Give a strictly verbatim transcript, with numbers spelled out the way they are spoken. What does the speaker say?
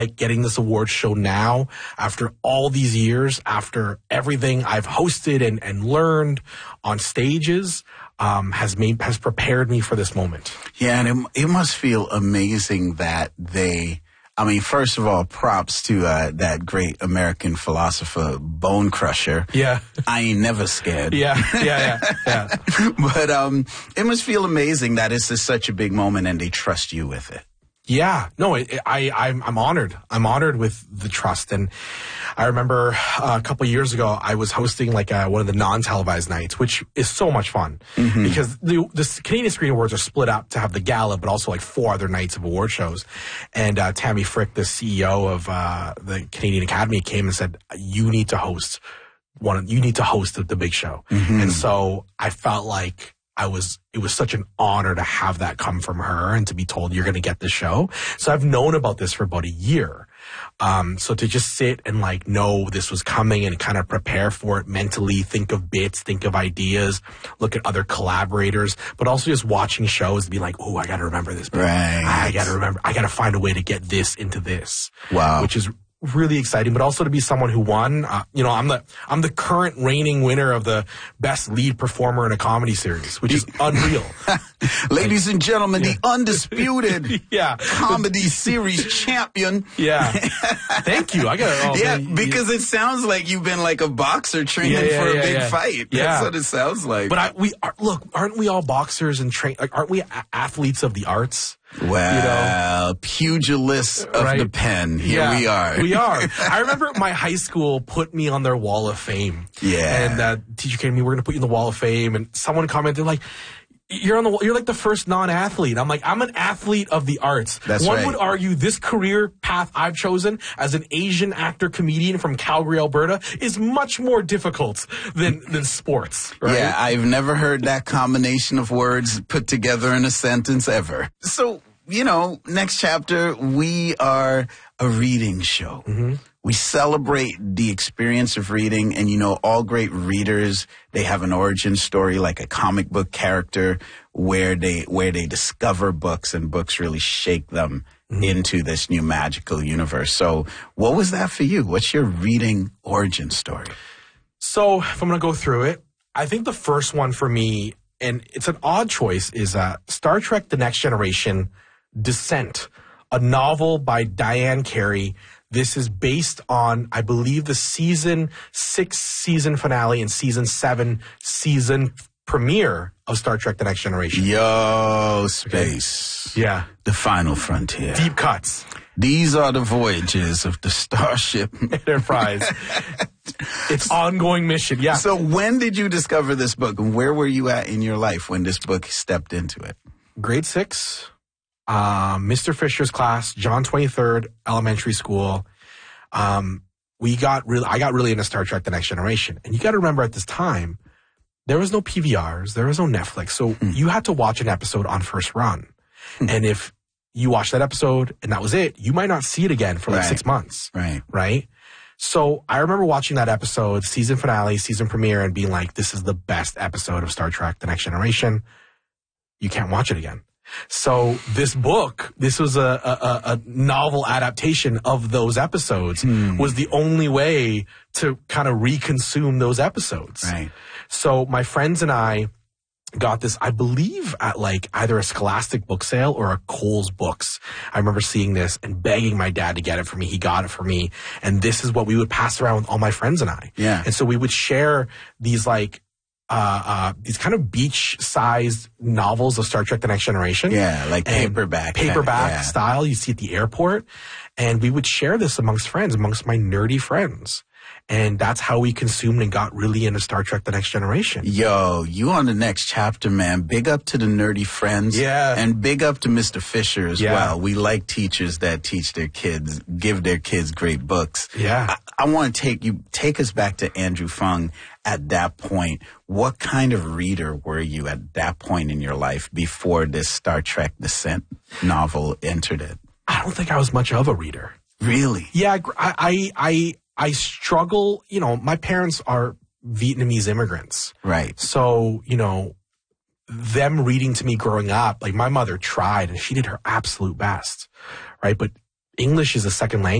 like getting this award show now after all these years, after everything I've hosted and, and learned on stages, um, has made, has prepared me for this moment. Yeah. And it, it must feel amazing that they, I mean, first of all, props to uh, that great American philosopher, Bone Crusher. Yeah. I ain't never scared. Yeah, yeah, yeah, yeah. But um, it must feel amazing that it's just such a big moment and they trust you with it. Yeah, no, it, it, I, I'm, I'm honored. I'm honored with the trust. And I remember uh, a couple of years ago, I was hosting like uh, one of the non-televised nights, which is so much fun mm-hmm. because the, the Canadian Screen Awards are split up to have the gala, but also like four other nights of award shows. And uh, Tammy Frick, the C E O of uh, the Canadian Academy, came and said, "You need to host one. Of, you need to host the, the big show." Mm-hmm. And so I felt like I was, it was such an honor to have that come from her and to be told you're going to get the show. So I've known about this for about a year. Um, so to just sit and like know this was coming and kind of prepare for it mentally, think of bits, think of ideas, look at other collaborators, but also just watching shows and be like, oh, I got to remember this bit. Right. I got to remember, I got to find a way to get this into this. Wow. Which is really exciting, but also to be someone who won. Uh, you know, I'm the I'm the current reigning winner of the best lead performer in a comedy series, which is unreal. Ladies and gentlemen, yeah. the undisputed yeah. comedy series champion. Yeah, thank you. I got. Oh, yeah, man, because yeah. it sounds like you've been like a boxer training yeah, yeah, for a yeah, big yeah. fight. Yeah. That's what it sounds like. But I, we are, look, aren't we all boxers and train? Like, aren't we a- athletes of the arts? Well, you know? pugilists of right? the pen. Here yeah, we are. We are. I remember my high school put me on their wall of fame. Yeah. And uh, teacher came to me, we're going to put you in the wall of fame. And someone commented like, you're on the you're like the first non-athlete. I'm like, I'm an athlete of the arts. That's One right. would argue this career path I've chosen as an Asian actor comedian from Calgary, Alberta is much more difficult than than sports. Right? Yeah, I've never heard that combination of words put together in a sentence ever. So, you know, next chapter, we are a reading show. Mm-hmm. We celebrate the experience of reading, and you know, all great readers, they have an origin story like a comic book character where they where they discover books and books really shake them mm-hmm. into this new magical universe. So what was that for you? What's your reading origin story? So if I'm going to go through it, I think the first one for me, and it's an odd choice, is uh, Star Trek The Next Generation, Descent, a novel by Diane Carey. This is based on, I believe, the season six season finale and season seven season premiere of Star Trek The Next Generation. Yo, space. Okay. Yeah. The final frontier. Deep cuts. These are the voyages of the Starship Enterprise. Its ongoing mission. Yeah. So when did you discover this book, and where were you at in your life when this book stepped into it? Grade six. Um, Mister Fisher's class, John twenty-third Elementary School. Um, we got really, I got really into Star Trek The Next Generation. And you got to remember at this time, there was no P V Rs, there was no Netflix. So mm. you had to watch an episode on first run. Mm. And if you watched that episode and that was it, you might not see it again for like right. six months. Right. Right. So I remember watching that episode, season finale, season premiere, and being like, this is the best episode of Star Trek The Next Generation. You can't watch it again. So this book, this was a, a, a novel adaptation of those episodes, hmm. was the only way to kind of reconsume those episodes. Right. So my friends and I got this, I believe, at like either a Scholastic book sale or a Kohl's Books. I remember seeing this and begging my dad to get it for me. He got it for me. And this is what we would pass around with all my friends and I. Yeah. And so we would share these like, Uh, uh, these kind of beach-sized novels of Star Trek The Next Generation. Yeah, like and paperback. Paperback yeah. style you see at the airport. And we would share this amongst friends, amongst my nerdy friends. And that's how we consumed and got really into Star Trek The Next Generation. Yo, you on the next chapter, man. Big up to the nerdy friends. Yeah. And big up to Mister Fisher as yeah. well. We like teachers that teach their kids, give their kids great books. Yeah. I, I want to take you, take us back to Andrew Fung at that point. What kind of reader were you at that point in your life before this Star Trek Descent novel entered it? I don't think I was much of a reader. Really? Yeah, I, I, I, I struggle. You know, my parents are Vietnamese immigrants. Right. So, you know, them reading to me growing up, like my mother tried and she did her absolute best. Right. But English is a second language.